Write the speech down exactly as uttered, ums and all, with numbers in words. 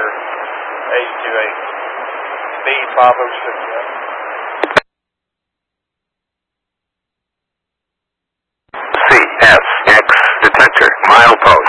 eight two eight. B five oh six. C S X detector, milepost.